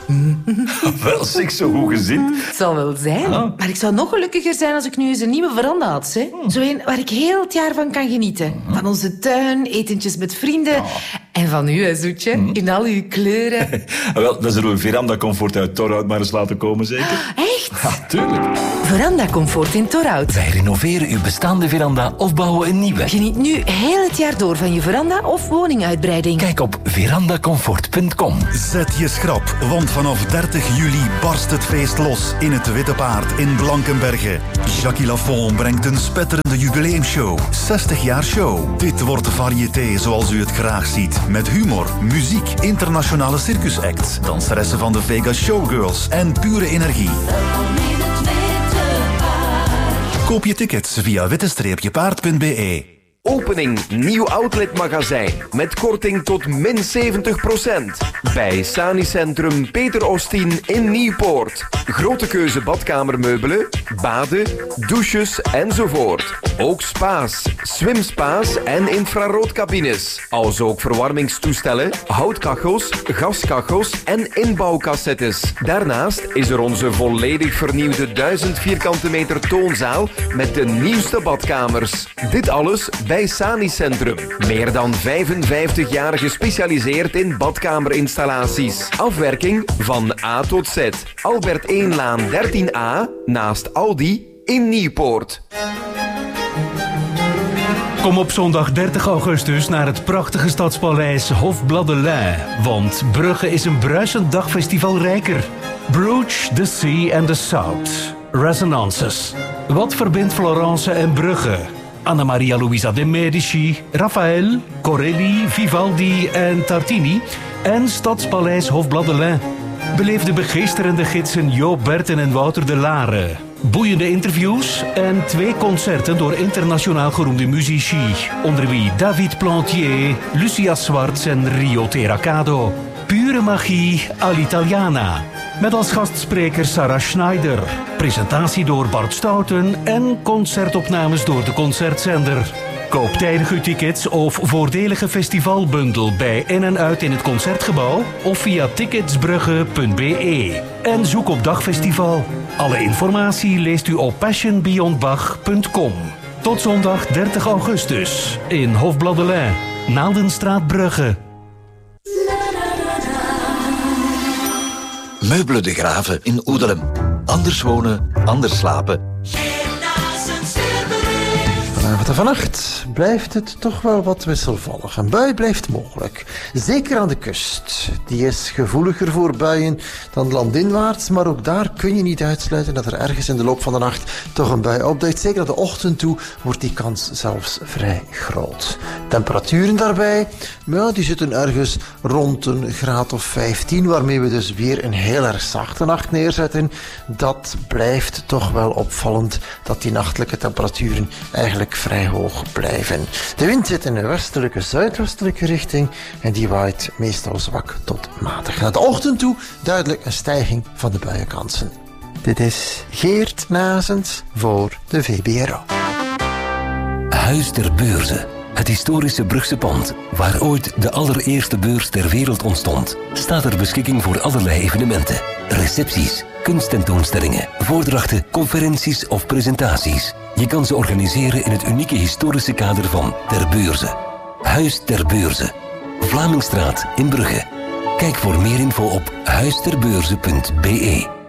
Wel, zeg, zo goed gezind. Het zal wel zijn. Maar ik zou nog gelukkiger zijn als ik nu eens een nieuwe veranda had. Hè? Zo een waar ik heel het jaar van kan genieten. Van onze tuin, etentjes met vrienden. En van u, hè, Zoetje. In al uw kleuren. Wel, dan zullen we Veranda Comfort uit Torhout maar eens laten komen, zeker? Echt? Ja, tuurlijk. Veranda Comfort in Torhout. Wij renoveren uw bestaande veranda of bouwen een nieuwe. Geniet nu heel het jaar door van je veranda of woninguitbreiding. Kijk op verandacomfort.com. Zet je schrap, want vanaf 30 juli barst het feest los in het Witte Paard in Blankenberge. Jackie Lafont brengt een spetterende jubileumshow. 60 jaar show. Dit wordt variété zoals u het graag ziet. Met humor, muziek, internationale circusacts, danseressen van de Vegas Showgirls en pure energie. Koop je tickets via witte-paard.be. Opening nieuw outletmagazijn met korting tot min 70%. Bij Sani Centrum Peter Ostien in Nieuwpoort. Grote keuze badkamermeubelen, baden, douches enzovoort. Ook spa's, swimspa's en infraroodcabines. Als ook verwarmingstoestellen, houtkachels, gaskachels en inbouwcassettes. Daarnaast is er onze volledig vernieuwde 1000 vierkante meter toonzaal met de nieuwste badkamers. Dit alles bij Sani Centrum. Meer dan 55 jaar gespecialiseerd in badkamerinstallaties. Afwerking van A tot Z. Albert 1-laan 13A naast Aldi in Nieuwpoort. Kom op zondag 30 augustus naar het prachtige stadspaleis Hofbladelijn. Want Brugge is een bruisend dagfestival rijker. Bruges, the Sea and the South. Resonances. Wat verbindt Florence en Brugge? Anna Maria Luisa de Medici, Raphaël, Corelli, Vivaldi en Tartini en Stadspaleis Hofbladelijn. Beleef de begeesterende gidsen Joop Berten en Wouter de Lare. Boeiende interviews en 2 concerten door internationaal geroemde muzici. Onder wie David Plantier, Lucia Swartz en Rio Terracado. Pure magie all'italiana. Met als gastspreker Sarah Schneider. Presentatie door Bart Stouten en concertopnames door de Concertzender. Koop tijdig uw tickets of voordelige festivalbundel bij in en uit in het Concertgebouw of via ticketsbrugge.be. En zoek op Dagfestival. Alle informatie leest u op passionbeyondbach.com. Tot zondag 30 augustus in Hofbladelijn, Naaldenstraat Brugge. Meubelen de Graven in Oedelem. Anders wonen, anders slapen. Vannacht blijft het toch wel wat wisselvallig. Een bui blijft mogelijk. Zeker aan de kust. Die is gevoeliger voor buien dan landinwaarts, maar ook daar kun je niet uitsluiten dat er ergens in de loop van de nacht toch een bui opduikt. Zeker naar de ochtend toe wordt die kans zelfs vrij groot. Temperaturen daarbij, ja, die zitten ergens rond een graad of 15, waarmee we dus weer een heel erg zachte nacht neerzetten. Dat blijft toch wel opvallend dat die nachtelijke temperaturen eigenlijk vrij hoog blijven. De wind zit in een westelijke, zuidwestelijke richting en die waait meestal zwak tot matig. Naar de ochtend toe duidelijk een stijging van de buienkansen. Dit is Geert Nazens voor de VBRO. Huis ter Beurze. Het historische Brugse pand, waar ooit de allereerste beurs ter wereld ontstond, staat ter beschikking voor allerlei evenementen, recepties, kunsttentoonstellingen, voordrachten, conferenties of presentaties. Je kan ze organiseren in het unieke historische kader van Ter Beurze. Huis ter Beurze. Vlamingstraat in Brugge. Kijk voor meer info op huisterbeurze.be.